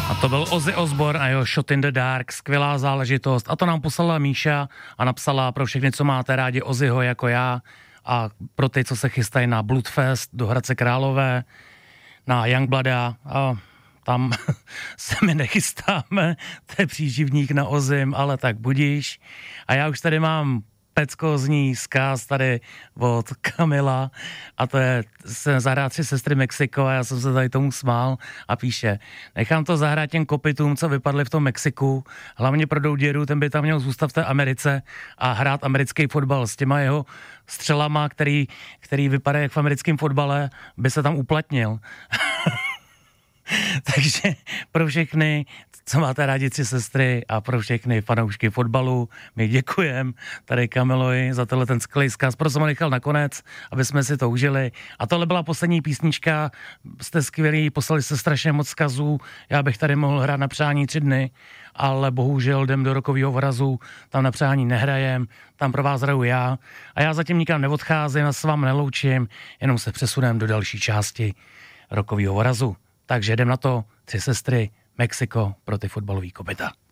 A to byl Ozzy Osbourne a jeho Shot in the Dark, skvělá záležitost. A to nám poslala Míša a napsala pro všechny, co máte rádi Ozzyho jako já a pro ty, co se chystají na Bloodfest do Hradce Králové, na Youngblooda a tam se my nechystáme, to je příživník na Ozzym, ale tak budíš. A já už tady mám peckozní zkaz tady od Kamila a to je zahrát 3 sestry Mexiko a já jsem se tady tomu smál a píše, nechám to zahrát těm kopytům, co vypadli v tom Mexiku, hlavně pro Douděru, ten by tam měl zůstat v té Americe a hrát americký fotbal s těma jeho střelama, který vypadá jak v americkém fotbale, by se tam uplatnil. Takže pro všechny, co máte rádi 3 sestry a pro všechny fanoušky fotbalu, my děkujeme tady Kamilovi za tenhle ten skvělý vzkaz, proto jsem ho nechal nakonec, aby jsme si to užili. A tohle byla poslední písnička, jste skvělí, poslali jste strašně moc vzkazů, já bych tady mohl hrát na přání 3 dny, ale bohužel jdem do Rokovýho Vorazu, tam na přání nehrajem, tam pro vás hraju já a já zatím nikam neodcházím a s vámi neloučím, jenom se přesunem do další části Rokovýho Vorazu. Takže jdem na to, 3 sestry, Mexiko pro ty fotbalový kopyta.